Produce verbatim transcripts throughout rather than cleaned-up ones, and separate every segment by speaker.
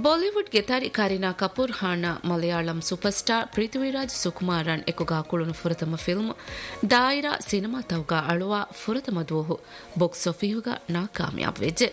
Speaker 1: Bollywood ಗೆತಾರಿ Kareena Kapoor ಹಾಣ Malayalam super star Prithviraj Sukumaran ಎಕುಗಾ ಕುಳುನು ಫುರತಮ film ದಾಯಿರಾ cinema ತೌಗಾ ಅಳುವಾ ಫುರತಮ ದೋಹು box ಆಫೀಹುಗಾ ನಾಕಾಮಯಾಬ್ ವೆಜ್ಜೆ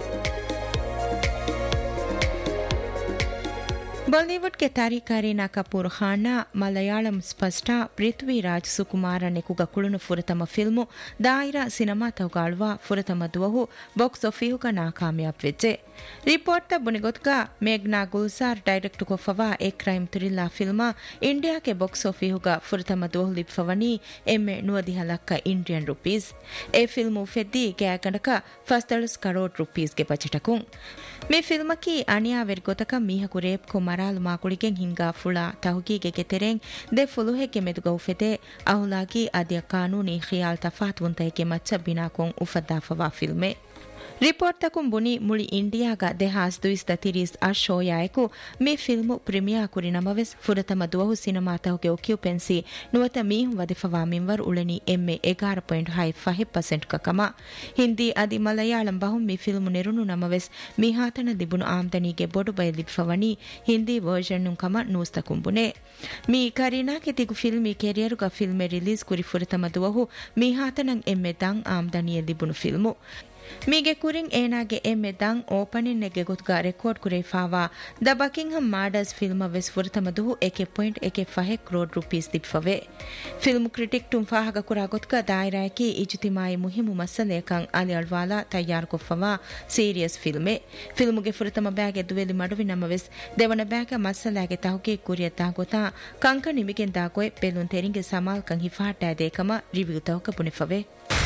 Speaker 2: Bollywood ಗೆ ತಾರಿ ಕರೀನಾ ಕಪೂರ್ ಖಾನ ಮಲಯಾಳಂ ಸ್ಪಷ್ಟ Prithviraj Sukumaran ಎಕುಗ ಕುಳುನು ಫುರತಮ film ದಾಯಿರಾ cinema ತೌಗಾಳುವ ಫುರತಮ ದುವಹು box ಆಫೀಹುಗ ನಾಕಾಮಯಾಬ್ ವೆಜ್ಜೆ report ತ ಬುನಿಗೊತ್ಗ ಮೇಘ್ನಾ Gulzar direct ಕೊಫವಾ A crime thriller film India K box ಆಫೀಹುಗ ಫುರತಮ ದುವಹು ಲಿಪ್ಫವನಿ ಎಮ್ಮೆ ನುವದಿಹಲಕ್ಕ Indian rupees A film ಫೆದ್ದಿ ಗ್ಯಾಗಣಕ ಫಸ್ತಳಸ್ crore rupees ಗೆ ಬಜೆಟಕುಂ ಮೆ ಫಿಲ್ಮಕಿ Aniya ವೆರ್ಗೊತಕ ಮೀಹಕು rape ಕೊ ಮರಾಲು ಮಾಕುಳಿಗೆಂ ಹಿಂಗಾ ಫುಳಾ ತಹುಗೀಗೆ ಗೆತೆರೆಂ ದೆ ಫುಲುಹೆಗೆ ಮೆದುಗೌ ಫೆದೆ ಅಹುಲಾಗಿ ಅದಿಯ ಕಾನೂನಿ ಖಿಯಾಲ್ ತಫಾತ್ ವುಂತೈಗೆ ಮಚ್ಚ ಬಿನಾಕೊಂ ಉಫದ್ದಾಫವಾ ಫಿಲ್ಮೆ report ತಕುಂ ಬುನಿ ಮುಳಿ ಇಂಡಿಯಾಗ ದೆಹಾಸ್ ದುಯಿಸ್ದ ತಿರೀಸ್ ಅಶೋಯಾಯಕು ಮಿ film ಪ್ರೀಮಿಯಾ ಕುರಿ ನಮವೆಸ್ ಫುರತಮ ದುವಹು ಸಿನಿಮಾ ತಹುಗೆ ಒಕ್ಯುಪೆನ್ಸಿ ನುವತ ಮೀಹು ವದಿಫವಾ ಮಿಂವರ್ ಉಳನಿ ಎಮ್ಮೆ ಎಗಾರ ಪಾಯಿಂಟ್ ಐದು ಪರ್ಸೆಂಟ್ ಕಕಮ ಹಿಂದಿ ಅದಿ ಮಲಯಾಳಂ ಬಹುಂ ಮಿ ಫಿಲ್ಮು ನೆರುನು ನಮವೆಸ್ ಮಿಹಾತನ ದಿಬುನು ಆಮ್ದನಿಗೆ ಬೊಡು ಬಯಲಿಫವನಿ ಹಿಂದಿ ವರ್ಷನ್ ಕಮ ನೂಸ್ತಕುಂ ಬುನೆ ಮಿ ಕರೀನಾಗೆ ತಿಗು ಫಿಲ್ಮಿ ಕೆರಿಯರುಗ ಫಿಲ್ಮೆ ರಿಲೀಸ್ ಕುರಿ ಫುರತಮ ದುವಹು ಮಿಹಾತನಂ ಎಮ್ಮೆ ದಂ ಆಮ್ದನಿಯ ದಿಬುನು ಫಿಲ್ಮು ಮೀಗೆ ಕುರಿಂಗ್ ಏನಾಗೆ ಎಮ್ಮೆ ದಂ ಓಪನಿಂಗ್ ನೆಗೆ ಗುತ್ಗ ರೆಕಾರ್ಡ್ ಕುರೇಫಾವಾ ದ ಬಕಿಂಗ್ಹಮ್ ಮಾರ್ಡರ್ಸ್ ಫಿಲ್ಮ್ ವೆಸ್ ಫುರತಮದುಹು ಏಕೆ ಪಾಯಿಂಟ್ ಏಕೆ ಫಹೆ crore rupees ದಿಪ್ಫವೆ film critic ಟುಂಫಾಹಗ ಕುರಾ ಗುತ್ಗ ದಾಯಿರಾಯಕಿ ಇಜ್ತಿಮಾಯಿ ಮುಹಿಮು ಮಸಲೆಕಂ Ali ಅಳ್ವಾಲಾ ತಯ್ಯಾರ್ ಕೊಫವಾ serious ಫಿಲ್ಮೆ ಫಿಲ್ಮ್ಗೆ ಫುರತಮ ಬ್ಯಾಗೆ ದುವೆಲಿ ಮಡುವಿ ನಮವೆಸ್ ದೇವನ ಬ್ಯಾಗ ಮಸಲಾಗೆ ತಹುಗೆ ಕುರಿಯ ತಾಗೊತಾ ಕಂಕ ನಿಮಿಗೆನ್ ದಾಗೊಯ್ ಪೆಲುನ್ ತೆರಿಂಗೆ ಸಮಾಲ್ ಕಂ ಹಿಫಾಟಾ ದೇಕಮ ರಿವ್ಯೂ ತಹುಕ ಪುನಿಫವೆ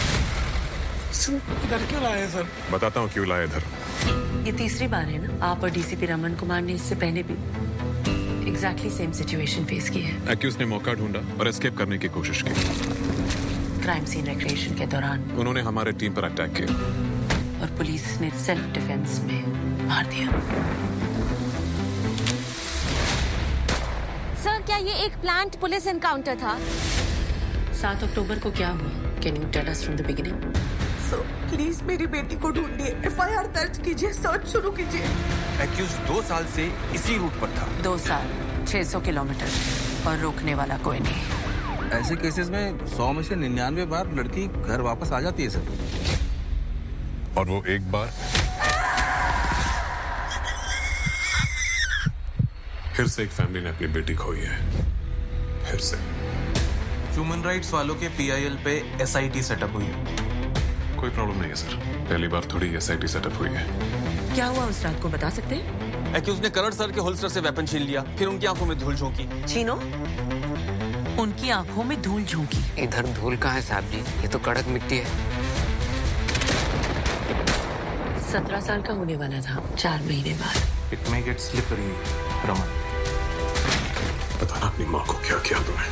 Speaker 3: इधर क्यों लाए सर?
Speaker 4: बताता हूँ क्यों लाए इधर।
Speaker 5: ये तीसरी बार है ना आप और डीसीपी रमन कुमार ने इससे पहले भी एग्जैक्टली सेम सिचुएशन फेस की है।
Speaker 4: एक्यूज ने मौका ढूंढा और एस्केप करने की कोशिश की।
Speaker 5: क्राइम सीन रिक्रिएशन के दौरान
Speaker 4: उन्होंने हमारे टीम पर अटैक किया
Speaker 5: और पुलिस ने सेल्फ डिफेंस में मार दिया।
Speaker 6: सर क्या ये एक प्लान्ड पुलिस एनकाउंटर था?
Speaker 5: सात अक्टूबर को क्या हुआ? Can you tell us from the beginning?
Speaker 7: Please मेरी बेटी को ढूंढिए, एफआईआर दर्ज कीजिए, सर्च शुरू कीजिए।
Speaker 8: एक्यूज दो साल से इसी रूट पर था।
Speaker 5: दो साल छह सौ किलोमीटर और रोकने वाला कोई नहीं।
Speaker 8: ऐसे केसेस में सौ में से निन्यानवे बार लड़की घर वापस आ जाती है सर।
Speaker 4: और वो एक बार फिर से एक फैमिली ने अपनी बेटी खोई है, फिर से।
Speaker 9: ह्यूमन राइट्स वालों के पीआईएल पे एसआईटी सेटअप हुई है।
Speaker 4: कोई प्रॉब्लम नहीं है सर, पहली बार थोड़ी एसआईटी सेटअप हुई है।
Speaker 5: क्या हुआ उस रात को बता सकते हैं?
Speaker 8: एक्यूज ने करण सर के होल्स्टर से वेपन छीन लिया, फिर उनकी आंखों में धूल झोंकी।
Speaker 5: छीनो? उनकी आंखों में धूल झोंकी?
Speaker 10: इधर धूल कहाँ है साहब जी, ये तो कड़क मिट्टी है।
Speaker 5: सत्रह साल का होने वाला था चार महीने बाद।
Speaker 9: It may gate slippery Raman.
Speaker 4: बताना अपनी माँ को क्या किया तुमने।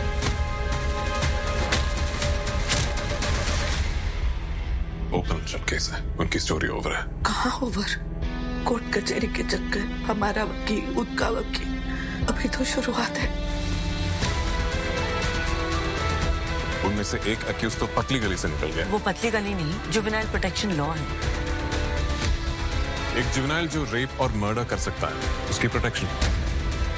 Speaker 4: ओपन शट केस है, उनकी स्टोरी ओवर है।
Speaker 7: कहाँ ओवर? कोर्ट कचहरी के चक्कर, हमारा वकील, उनका वकील, अभी तो शुरुआत है।
Speaker 4: उनमें से एक एक्यूज तो पतली गली से निकल गया।
Speaker 5: वो पतली गली नहीं, जुवेनाइल प्रोटेक्शन लॉ है।
Speaker 4: एक जुवेनाइल जो रेप और मर्डर कर सकता है, उसकी प्रोटेक्शन।